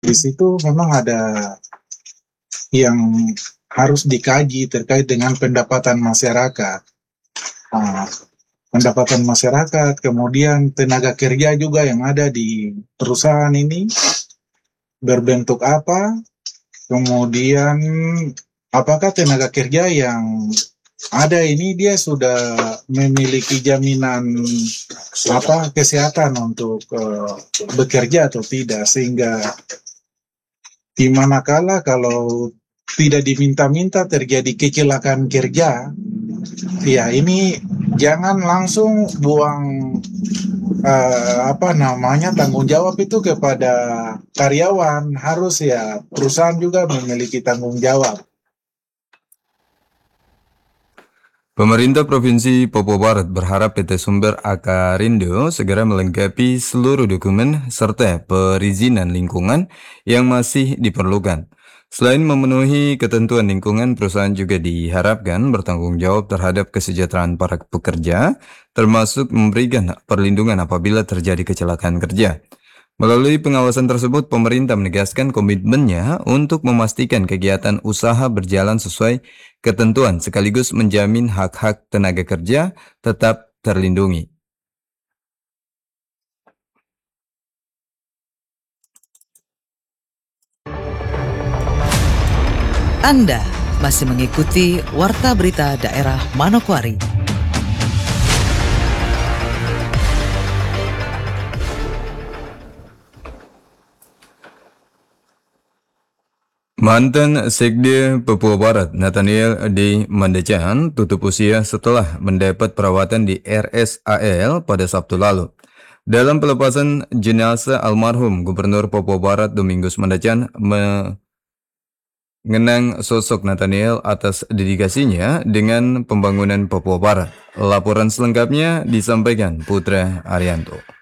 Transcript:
Di situ memang ada yang harus dikaji terkait dengan pendapatan masyarakat. Nah, pendapatan masyarakat, kemudian tenaga kerja juga yang ada di perusahaan ini berbentuk apa, kemudian apakah tenaga kerja yang ada ini dia sudah memiliki jaminan kesehatan untuk bekerja atau tidak, sehingga di manakala kalau tidak diminta-minta terjadi kecelakaan kerja, ya ini jangan langsung buang tanggung jawab itu kepada karyawan. Harus ya perusahaan juga memiliki tanggung jawab. Pemerintah Provinsi Papua Barat berharap PT Sumber Akarindo segera melengkapi seluruh dokumen serta perizinan lingkungan yang masih diperlukan. Selain memenuhi ketentuan lingkungan, perusahaan juga diharapkan bertanggung jawab terhadap kesejahteraan para pekerja, termasuk memberikan perlindungan apabila terjadi kecelakaan kerja. Melalui pengawasan tersebut, pemerintah menegaskan komitmennya untuk memastikan kegiatan usaha berjalan sesuai ketentuan sekaligus menjamin hak-hak tenaga kerja tetap terlindungi. Anda masih mengikuti Warta Berita Daerah Manokwari. Mantan Sekda Papua Barat Nathaniel D. Mandacan tutup usia setelah mendapat perawatan di RSAL pada Sabtu lalu. Dalam pelepasan jenazah almarhum Gubernur Papua Barat Domingus Mandacan mengenang sosok Nathaniel atas dedikasinya dengan pembangunan Papua Barat. Laporan selengkapnya disampaikan Putra Arianto.